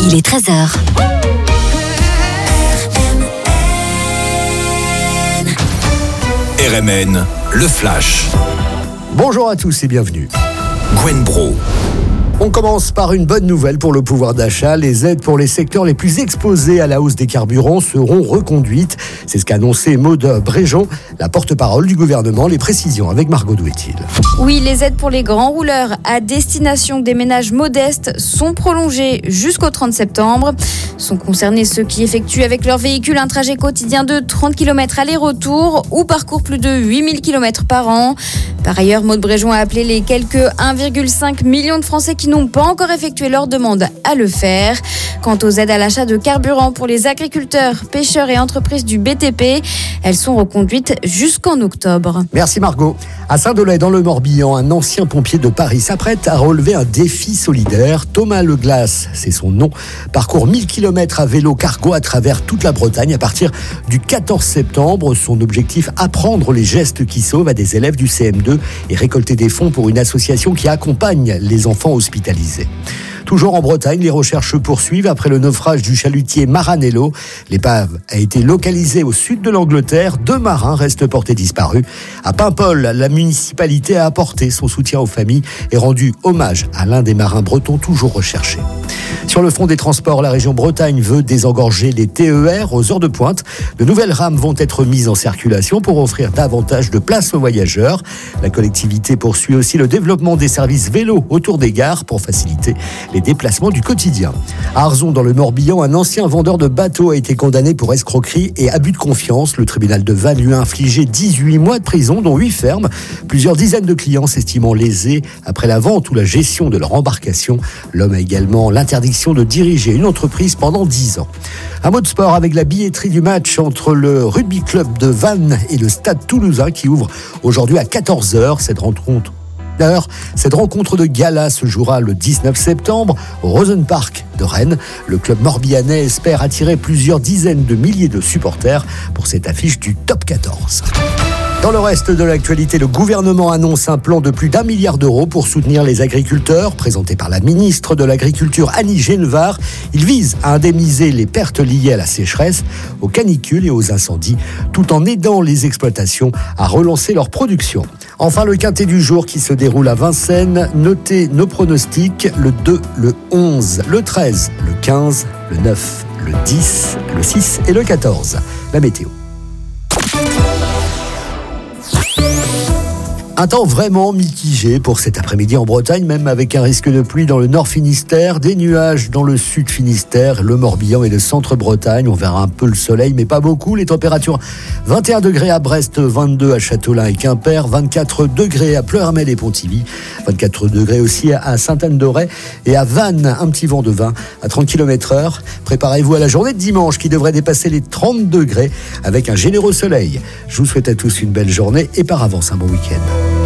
Il est 13h. RMN, le Flash. Bonjour à tous et bienvenue. Gwen Bro. On commence par une bonne nouvelle pour le pouvoir d'achat. Les aides pour les secteurs les plus exposés à la hausse des carburants seront reconduites. C'est ce qu'a annoncé Maud Bréjon, la porte-parole du gouvernement. Les précisions avec Margot Douetil. Oui, les aides pour les grands rouleurs à destination des ménages modestes sont prolongées jusqu'au 30 septembre. Sont concernés ceux qui effectuent avec leur véhicule un trajet quotidien de 30 km aller-retour ou parcourent plus de 8000 km par an. Par ailleurs, Maud Bréjon a appelé les quelques 1,5 million de Français qui n'ont pas encore effectué leur demande à le faire. Quant aux aides à l'achat de carburant pour les agriculteurs, pêcheurs et entreprises du BTP, elles sont reconduites jusqu'en octobre. Merci Margot. À Saint-Dolay, dans le Morbihan, un ancien pompier de Paris s'apprête à relever un défi solidaire. Thomas Leglace, c'est son nom, parcourt 1000 km à vélo cargo à travers toute la Bretagne à partir du 14 septembre. Son objectif, apprendre les gestes qui sauvent à des élèves du CM2 et récolter des fonds pour une association qui accompagne les enfants hospitalisés. Toujours en Bretagne, les recherches se poursuivent après le naufrage du chalutier Maranello. L'épave a été localisée au sud de l'Angleterre. 2 marins restent portés disparus. À Paimpol, la municipalité a apporté son soutien aux familles et rendu hommage à l'un des marins bretons toujours recherchés. Sur le front des transports, la région Bretagne veut désengorger les TER aux heures de pointe. De nouvelles rames vont être mises en circulation pour offrir davantage de place aux voyageurs. La collectivité poursuit aussi le développement des services vélos autour des gares pour faciliter les déplacements du quotidien. À Arzon, dans le Morbihan, un ancien vendeur de bateaux a été condamné pour escroquerie et abus de confiance. Le tribunal de Vannes lui a infligé 18 mois de prison, dont 8 fermes. Plusieurs dizaines de clients s'estimant lésés après la vente ou la gestion de leur embarcation. L'homme a également l'interdiction de diriger une entreprise pendant 10 ans. Un mot de sport avec la billetterie du match entre le rugby club de Vannes et le stade toulousain qui ouvre aujourd'hui à 14h. Cette rencontre de gala se jouera le 19 septembre au Rosenpark de Rennes. Le club morbihanais espère attirer plusieurs dizaines de milliers de supporters pour cette affiche du top 14. Dans le reste de l'actualité, le gouvernement annonce un plan de plus d'1 milliard d'euros pour soutenir les agriculteurs, présenté par la ministre de l'Agriculture Annie Genevard. Il vise à indemniser les pertes liées à la sécheresse, aux canicules et aux incendies, tout en aidant les exploitations à relancer leur production. Enfin, le quintet du jour qui se déroule à Vincennes. Notez nos pronostics, le 2, le 11, le 13, le 15, le 9, le 10, le 6 et le 14. La météo. Un temps vraiment mitigé pour cet après-midi en Bretagne, même avec un risque de pluie dans le nord Finistère, des nuages dans le sud Finistère, le Morbihan et le centre Bretagne. On verra un peu le soleil, mais pas beaucoup. Les températures 21 degrés à Brest, 22 à Châteaulin et Quimper, 24 degrés à Pleurmel et Pontivy, 24 degrés aussi à Sainte-Anne-d'Auray et à Vannes, un petit vent de 20 à 30 km/h. Préparez-vous à la journée de dimanche qui devrait dépasser les 30 degrés avec un généreux soleil. Je vous souhaite à tous une belle journée et par avance un bon week-end.